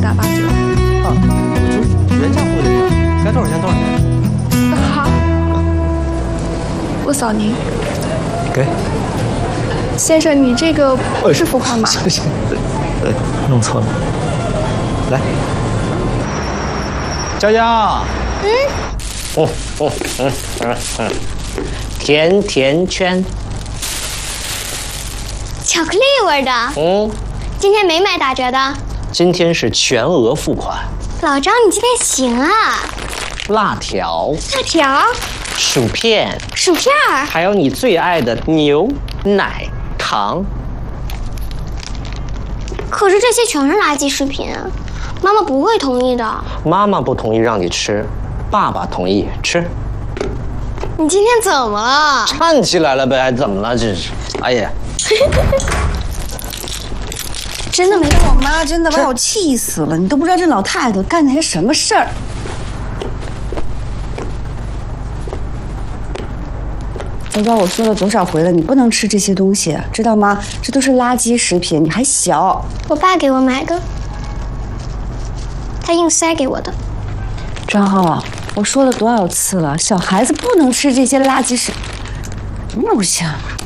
打8折。 啊，我就原价付就行，该多少钱多少钱。 好，我扫您。 给。 先生，你这个不是付款码。 行，弄错了。来，娇娇。 甜甜圈。 巧克力味的。今天没买打折的。 今天是全额付款。 老张，你今天行啊！ 辣条。 辣条。 薯片。 薯片儿。 还有你最爱的牛奶糖。 可是这些全是垃圾食品啊，妈妈不会同意的。 妈妈不同意让你吃，爸爸同意吃。 你今天怎么了？ 站起来了呗，还怎么了？这是，哎呀！ 真的没我妈真的把我气死了！你都不知道这老太太干的些什么事儿。娇娇，我说了多少回了，你不能吃这些东西，知道吗？这都是垃圾食品，你还小。 我爸给我买的，他硬塞给我的。 张浩，我说了多少次了，小孩子不能吃这些垃圾食品，什么东西啊？